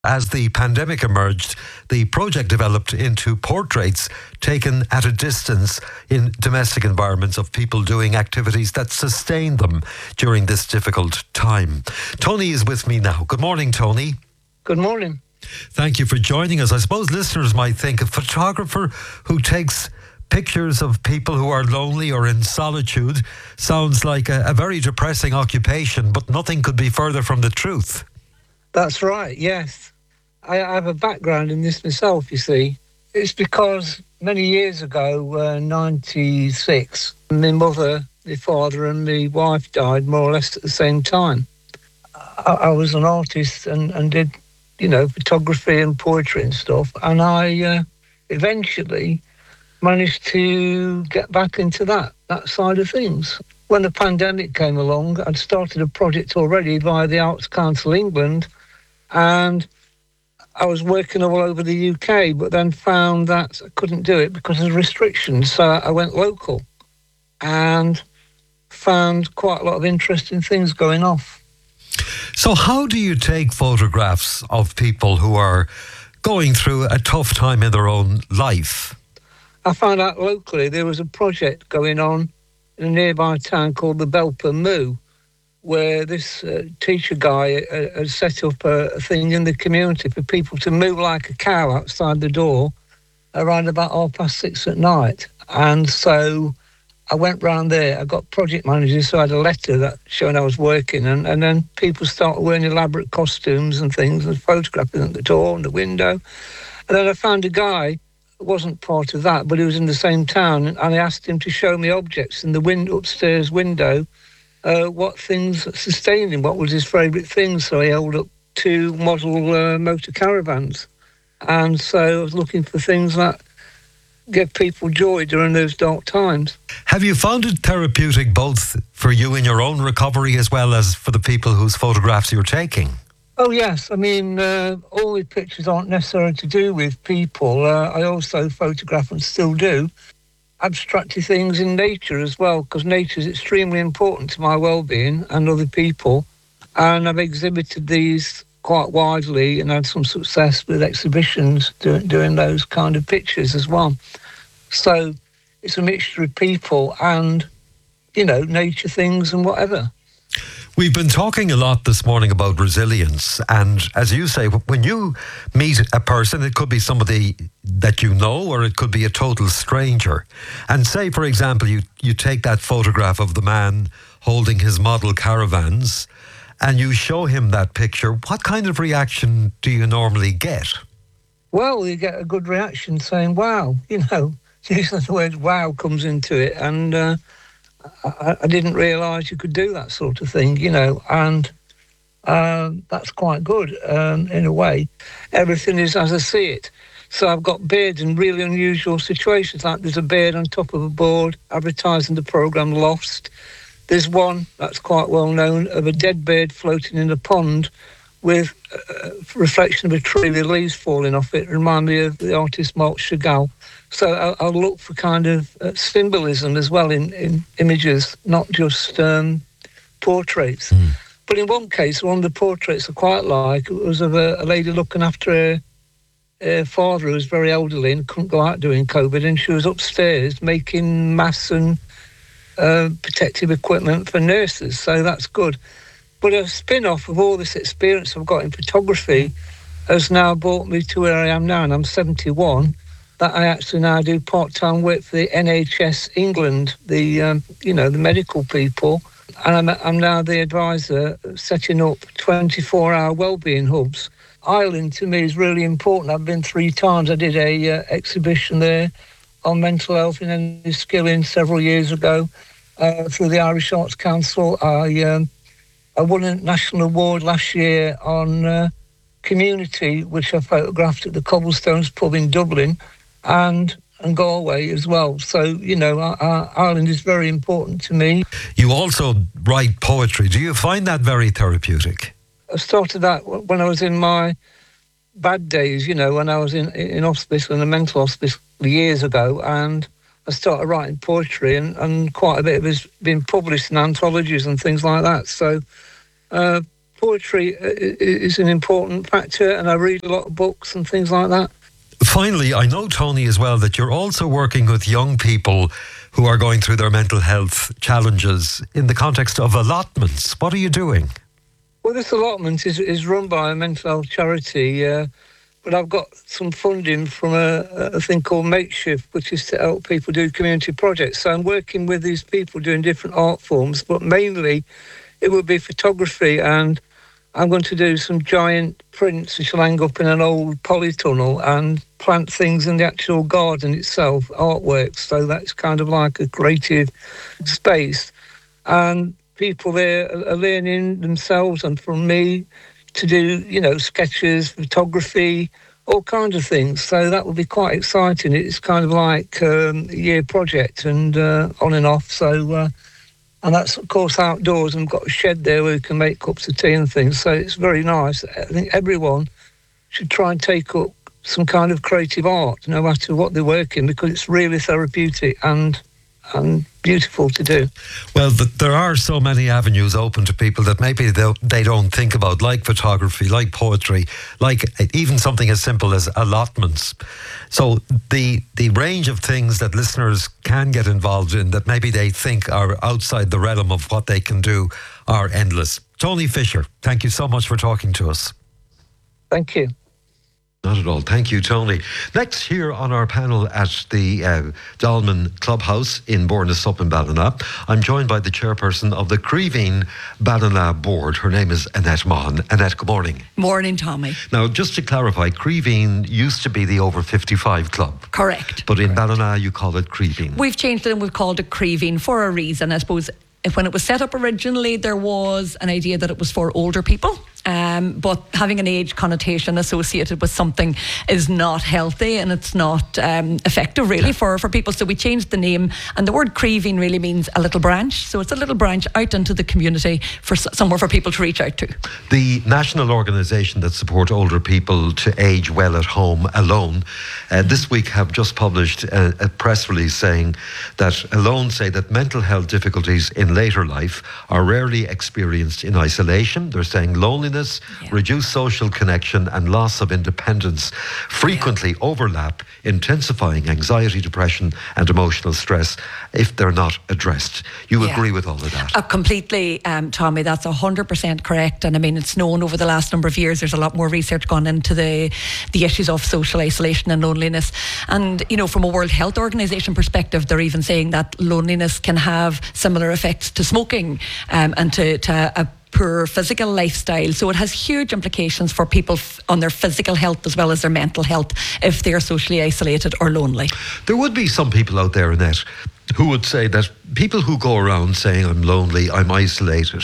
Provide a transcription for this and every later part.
As the pandemic emerged, the project developed into portraits taken at a distance in domestic environments of people doing activities that sustain them during this difficult time. Tony is with me now. Good morning, Tony. Good morning. Thank you for joining us. I suppose listeners might think a photographer who takes pictures of people who are lonely or in solitude sounds like a very depressing occupation, but nothing could be further from the truth. That's right, yes. I have a background in this myself, you see. It's because many years ago, 96, my mother, my father and my wife died more or less at the same time. I was an artist and did, photography and poetry and stuff. And I eventually managed to get back into that side of things. When the pandemic came along, I'd started a project already via the Arts Council England, and I was working all over the UK, but then found that I couldn't do it because of restrictions. So I went local and found quite a lot of interesting things going off. So how do you take photographs of people who are going through a tough time in their own life? I found out locally there was a project going on in a nearby town called the Belper Moo, where this teacher guy had set up a thing in the community for people to moo like a cow outside the door around about 6:30 at night. And so I went round there. I got project managers, so I had a letter that showing I was working, and then people started wearing elaborate costumes and things and photographing at the door and the window. And then I found a guy who wasn't part of that, but he was in the same town, and I asked him to show me objects in the upstairs window, what things sustained him, what was his favourite thing. So he held up 2 model motor caravans. And so I was looking for things that give people joy during those dark times. Have you found it therapeutic both for you in your own recovery as well as for the people whose photographs you're taking? Oh, yes. I mean, all the pictures aren't necessarily to do with people. I also photograph and still do abstracty things in nature as well, because nature is extremely important to my well-being and other people. And I've exhibited these quite widely and had some success with exhibitions doing those kind of pictures as well. So it's a mixture of people and, nature things and whatever. We've been talking a lot this morning about resilience, and as you say, when you meet a person, it could be somebody that you know or it could be a total stranger, and say, for example, you take that photograph of the man holding his model caravans and you show him that picture, what kind of reaction do you normally get? Well, you get a good reaction saying, wow, usually the word wow comes into it, and I didn't realise you could do that sort of thing, and that's quite good in a way. Everything is as I see it. So I've got birds in really unusual situations, like there's a bird on top of a board advertising the programme Lost. There's one that's quite well known of a dead bird floating in a pond with a reflection of a tree with leaves falling off it. Remind me of the artist Marc Chagall. So I'll look for kind of symbolism as well in images, not just portraits. But in one case, one of the portraits I quite like was of a lady looking after her father who was very elderly and couldn't go out during COVID, and she was upstairs making masks and protective equipment for nurses. So that's good. But a spin-off of all this experience I've got in photography has now brought me to where I am now, and I'm 71, that I actually now do part-time work for the NHS England, the medical people, and I'm now the advisor setting up 24-hour wellbeing hubs. Ireland to me is really important. I've been 3 times. I did a exhibition there on mental health and skilling several years ago through the Irish Arts Council. I won a national award last year on community, which I photographed at the Cobblestones pub in Dublin, and Galway as well. So, Ireland is very important to me. You also write poetry. Do you find that very therapeutic? I started that when I was in my bad days, when I was in hospital, in a mental hospital years ago, and I started writing poetry, and quite a bit of it has been published in anthologies and things like that. So poetry is an important factor, and I read a lot of books and things like that. Finally, I know, Tony, as well, that you're also working with young people who are going through their mental health challenges in the context of allotments. What are you doing? Well, this allotment is run by a mental health charity, but I've got some funding from a thing called Makeshift, which is to help people do community projects. So I'm working with these people doing different art forms, but mainly it would be photography, and I'm going to do some giant prints which will hang up in an old polytunnel and plant things in the actual garden itself, artworks. So that's kind of like a creative space. And people there are learning themselves and from me to do, sketches, photography, all kinds of things. So that will be quite exciting. It's kind of like a year project and on and off. So, and that's, of course, outdoors. And we've got a shed there where we can make cups of tea and things. So it's very nice. I think everyone should try and take up some kind of creative art, no matter what they're working, because it's really therapeutic and beautiful to do. Well, there are so many avenues open to people that maybe they don't think about, like photography, like poetry, like even something as simple as allotments. So the range of things that listeners can get involved in that maybe they think are outside the realm of what they can do are endless. Tony Fisher, thank you so much for talking to us. Thank you. Not at all. Thank you, Tony. Next, here on our panel at the Dolman Clubhouse in Bournemouth in Ballina, I'm joined by the chairperson of the Creeveen Ballina board. Her name is Annette Maughan. Annette, good morning. Morning, Tommy. Now, just to clarify, Creeveen used to be the over 55 club. Correct. But in Ballina, you call it Creeveen. We've changed it and we've called it Creeveen for a reason. I suppose when it was set up originally, there was an idea that it was for older people. But having an age connotation associated with something is not healthy and it's not effective really for people. So we changed the name, and the word Creeveen really means a little branch. So it's a little branch out into the community for somewhere for people to reach out to. The national organisation that support older people to age well at home alone this week have just published a press release saying that Alone say that mental health difficulties in later life are rarely experienced in isolation. They're saying loneliness, reduced social connection and loss of independence frequently overlap, intensifying anxiety, depression and emotional stress if they're not addressed. You agree with all of that? Completely, Tommy, that's 100% correct. And I mean, it's known over the last number of years, there's a lot more research gone into the issues of social isolation and loneliness. And, from a World Health Organization perspective, they're even saying that loneliness can have similar effects to smoking and to a poor physical lifestyle. So it has huge implications for people on their physical health as well as their mental health if they're socially isolated or lonely. There would be some people out there, Annette, who would say that people who go around saying I'm lonely, I'm isolated,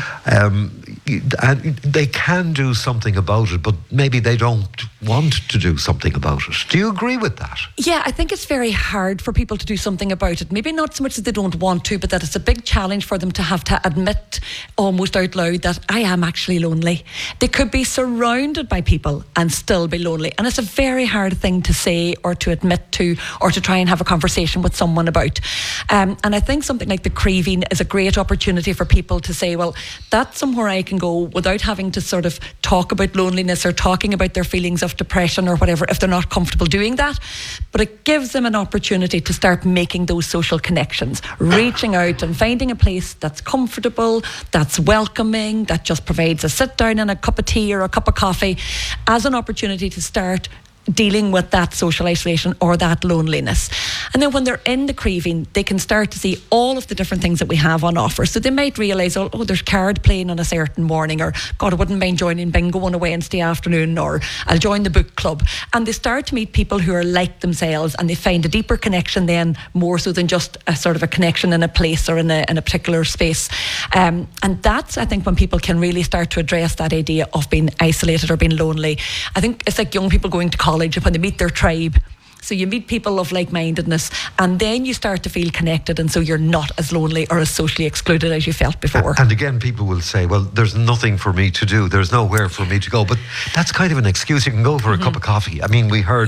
and they can do something about it, but maybe they don't want to do something about it. Do you agree with that? Yeah, I think it's very hard for people to do something about it. Maybe not so much that they don't want to, but that it's a big challenge for them to have to admit almost out loud that I am actually lonely. They could be surrounded by people and still be lonely. And it's a very hard thing to say or to admit to or to try and have a conversation with someone about. And I think something like the Creeveen is a great opportunity for people to say, well, that's somewhere I can go without having to sort of talk about loneliness or talking about their feelings of depression or whatever if they're not comfortable doing that. But it gives them an opportunity to start making those social connections, reaching out and finding a place that's comfortable, that's welcoming, that just provides a sit down and a cup of tea or a cup of coffee as an opportunity to start dealing with that social isolation or that loneliness. And then when they're in the Creeveen, they can start to see all of the different things that we have on offer. So they might realise, oh, there's card playing on a certain morning, or God, I wouldn't mind joining bingo on a Wednesday afternoon, or I'll join the book club. And they start to meet people who are like themselves, and they find a deeper connection then, more so than just a sort of a connection in a place or in a particular space. And that's, I think, when people can really start to address that idea of being isolated or being lonely. I think it's like young people going to college when they meet their tribe. So you meet people of like-mindedness and then you start to feel connected, and so you're not as lonely or as socially excluded as you felt before. And again, people will say, well, there's nothing for me to do, there's nowhere for me to go. But that's kind of an excuse. You can go for a cup of coffee. I mean, we heard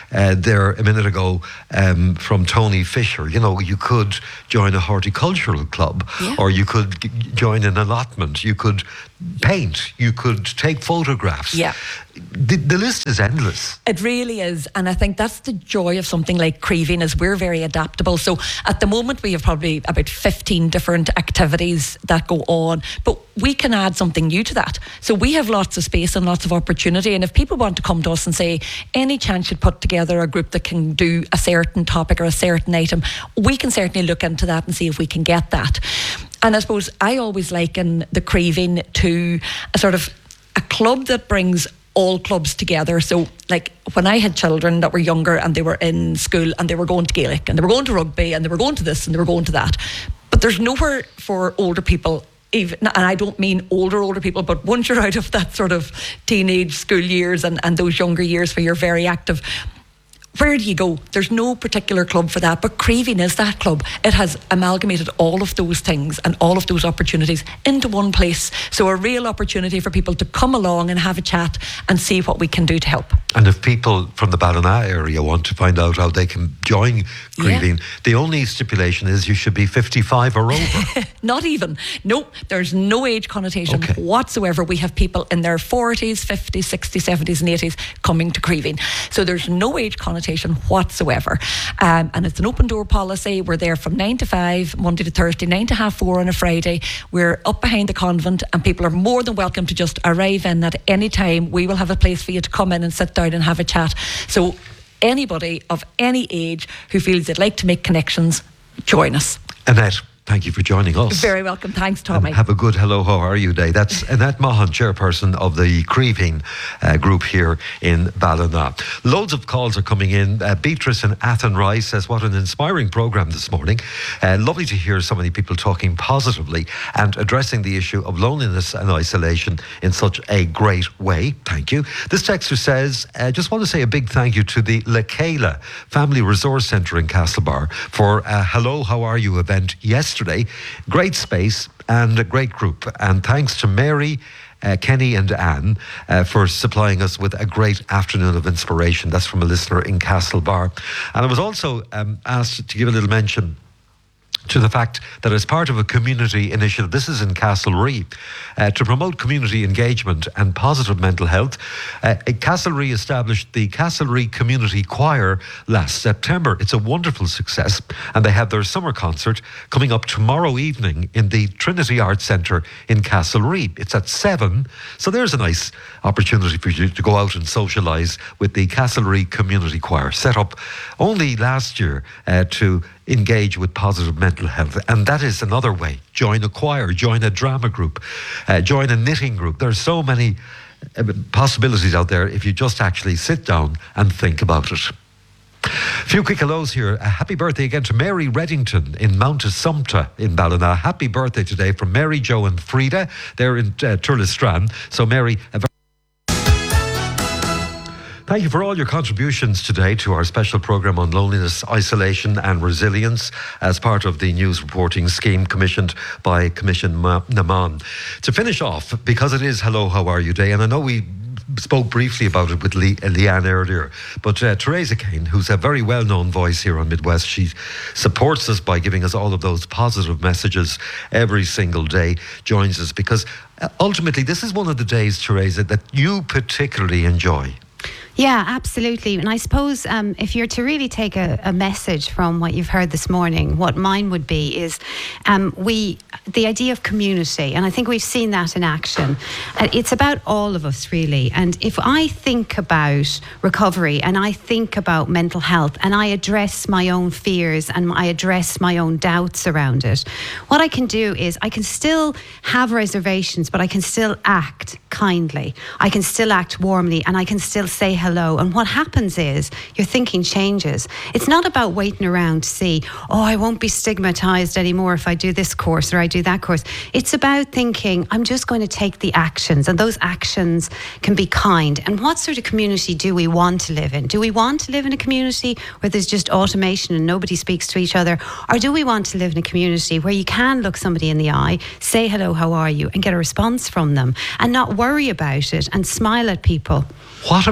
there a minute ago from Tony Fisher. You know, you could join a horticultural club, or you could join an allotment. You could paint. You could take photographs. Yeah. The list is endless. It really is, and I think that's the joy of something like Creeving, is we're very adaptable. So at the moment we have probably about 15 different activities that go on, but we can add something new to that. So we have lots of space and lots of opportunity, and if people want to come to us and say any chance you'd put together a group that can do a certain topic or a certain item, we can certainly look into that and see if we can get that. And I suppose I always liken the Creeving to a sort of a club that brings all clubs together. So like when I had children that were younger and they were in school and they were going to Gaelic and they were going to rugby and they were going to this and they were going to that, but there's nowhere for older people, even, and I don't mean older people, but once you're out of that sort of teenage school years and those younger years where you're very active, where do you go? There's no particular club for that, but Creeving is that club. It has amalgamated all of those things and all of those opportunities into one place. So a real opportunity for people to come along and have a chat and see what we can do to help. And if people from the Ballina area want to find out how they can join Creeving, the only stipulation is you should be 55 or over. Not even. No, there's no age connotation whatsoever. We have people in their 40s, 50s, 60s, 70s and 80s coming to Creeving. So there's no age connotation whatsoever. And it's an open door policy. We're there from 9 to 5, Monday to Thursday, 9 to 4 on a Friday. We're up behind the convent and people are more than welcome to just arrive in at any time. We will have a place for you to come in and sit down and have a chat. So anybody of any age who feels they'd like to make connections, join us. Annette, thank you for joining us. Very welcome. Thanks, Tommy. And have a good hello, how are you day. That's Annette Mahan, chairperson of the Creeving group here in Ballina. Loads of calls are coming in. Beatrice in Athenry says, what an inspiring programme this morning. Lovely to hear so many people talking positively and addressing the issue of loneliness and isolation in such a great way. Thank you. This texter says, just want to say a big thank you to the Lekela Family Resource Centre in Castlebar for a Hello, How Are You event yesterday. Great space and a great group, and thanks to Mary, Kenny and Anne for supplying us with a great afternoon of inspiration. That's from a listener in Castlebar. And I was also asked to give a little mention to the fact that as part of a community initiative, this is in Castlerea, to promote community engagement and positive mental health, Castlerea established the Castlerea Community Choir last September. It's a wonderful success, and they have their summer concert coming up tomorrow evening in the Trinity Arts Centre in Castlerea. It's at 7, so there's a nice opportunity for you to go out and socialise with the Castlerea Community Choir, set up only last year to engage with positive mental health. And that is another way. Join a choir, join a drama group, join a knitting group. There's so many possibilities out there if you just actually sit down and think about it. A few quick hellos here. A happy birthday again to Mary Reddington in Mount Assumpta in Ballina. Happy birthday today from Mary, Joe and Frida. They're in Turlestrane. So Mary, thank you for all your contributions today to our special programme on loneliness, isolation and resilience as part of the news reporting scheme commissioned by Commission Naman. To finish off, because it is Hello, How Are You Day, and I know we spoke briefly about it with Leanne earlier, but Teresa Kane, who's a very well-known voice here on Midwest, she supports us by giving us all of those positive messages every single day, joins us because ultimately this is one of the days, Teresa, that you particularly enjoy. Yeah, absolutely. And I suppose if you're to really take a message from what you've heard this morning, what mine would be is the idea of community. And I think we've seen that in action. It's about all of us, really. And if I think about recovery and I think about mental health and I address my own fears and I address my own doubts around it, what I can do is I can still have reservations, but I can still act kindly. I can still act warmly and I can still say hello. And what happens is your thinking changes. It's not about waiting around to see, oh, I won't be stigmatized anymore if I do this course or I do that course. It's about thinking, I'm just going to take the actions, and those actions can be kind. And what sort of community do we want to live in? Do we want to live in a community where there's just automation and nobody speaks to each other? Or do we want to live in a community where you can look somebody in the eye, say hello, how are you, and get a response from them and not worry about it and smile at people? What about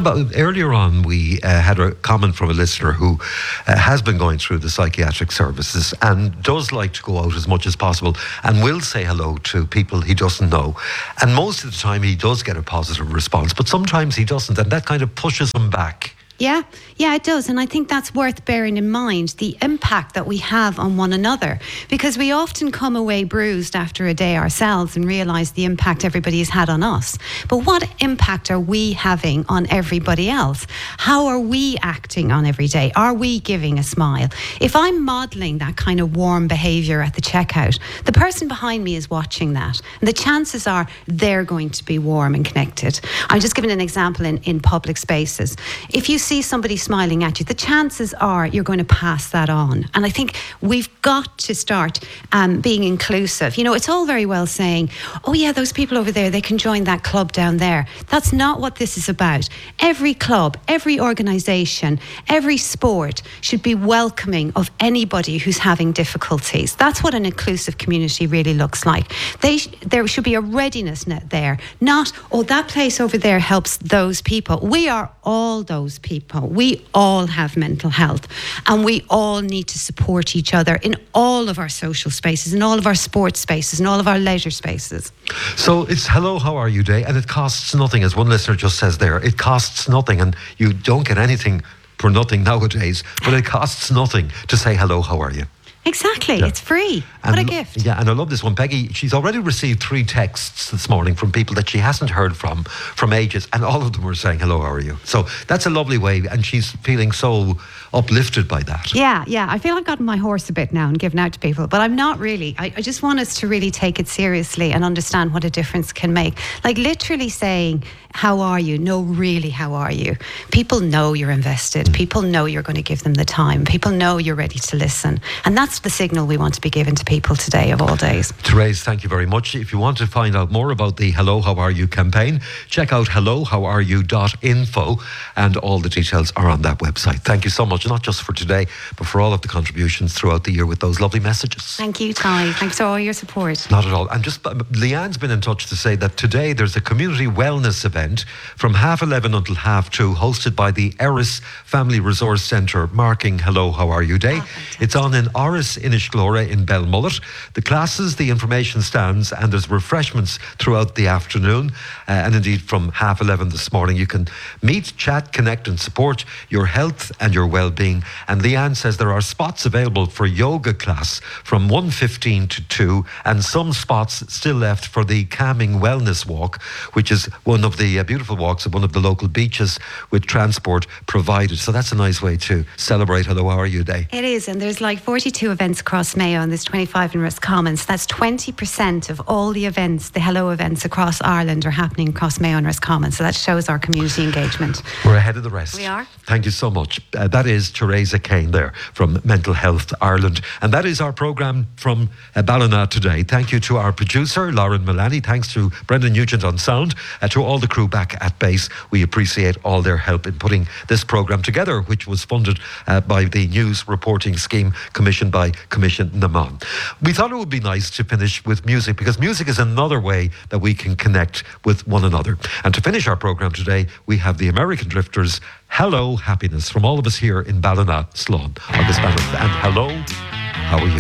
earlier on, we had a comment from a listener who has been going through the psychiatric services and does like to go out as much as possible and will say hello to people he doesn't know. And most of the time he does get a positive response, but sometimes he doesn't, and that kind of pushes him back. Yeah, it does. And I think that's worth bearing in mind, the impact that we have on one another, because we often come away bruised after a day ourselves and realise the impact everybody has had on us. But what impact are we having on everybody else? How are we acting on every day? Are we giving a smile? If I'm modelling that kind of warm behaviour at the checkout, the person behind me is watching that. And the chances are they're going to be warm and connected. I'm just giving an example in public spaces. If you see somebody smiling at you, the chances are you're going to pass that on. And I think we've got to start being inclusive. You know, it's all very well saying, oh yeah, those people over there, they can join that club down there. That's not what this is about. Every club, every organisation, every sport should be welcoming of anybody who's having difficulties. That's what an inclusive community really looks like. There should be a readiness net there, not, oh, that place over there helps those people. We are all those people. We all have mental health, and we all need to support each other in all of our social spaces, in all of our sports spaces, in all of our leisure spaces. So it's Hello, How Are You Day, and it costs nothing, as one listener just says there. It costs nothing, and you don't get anything for nothing nowadays, but it costs nothing to say hello, how are you? Exactly. Yeah. It's free. What a gift. Yeah, and I love this one. Peggy, she's already received 3 texts this morning from people that she hasn't heard from ages, and all of them were saying, hello, how are you? So that's a lovely way, and she's feeling so uplifted by that. Yeah. I feel I've gotten my horse a bit now and given out to people, but I'm not really. I just want us to really take it seriously and understand what a difference can make. Like literally saying, how are you? No, really, how are you? People know you're invested. People know you're going to give them the time. People know you're ready to listen. And that's the signal we want to be given to people today of all days. Therese, thank you very much. If you want to find out more about the Hello, How Are You campaign, check out hellohowareyou.info, and all the details are on that website. Thank you so much, not just for today, but for all of the contributions throughout the year with those lovely messages. Thank you, Ty. Thanks for all your support. Not at all. And just, Leanne's been in touch to say that today there's a community wellness event from 11:30 until 2:30, hosted by the Eris Family Resource Centre, marking Hello, How Are You Day. It's on in Oris Inishglora in Belmullet. The classes, the information stands, and there's refreshments throughout the afternoon. And indeed, from 11:30 this morning, you can meet, chat, connect, and support your health and your well-being. And Leanne says there are spots available for yoga class from 1:15 to 2, and some spots still left for the calming wellness walk, which is one of the beautiful walks at one of the local beaches with transport provided. So that's a nice way to celebrate Hello, How Are You Day. It is, and there's like 42 events across Mayo, and there's 25 in Roscommon. That's 20% of all the events, the Hello events across Ireland, are happening across Mayo and Roscommon. So that shows our community engagement. We're ahead of the rest. We are. Thank you so much. That is Theresa Kane there from Mental Health Ireland. And that is our programme from Ballina today. Thank you to our producer, Lauren Mullaney. Thanks to Brendan Nugent on sound. To all the crew back at base, we appreciate all their help in putting this programme together, which was funded by the News Reporting Scheme commissioned by Commission Naman. We thought it would be nice to finish with music, because music is another way that we can connect with one another. And to finish our programme today, we have the American Drifters' Hello Happiness, from all of us here in Ballina, Sloan, August Bannon. And hello, how are you?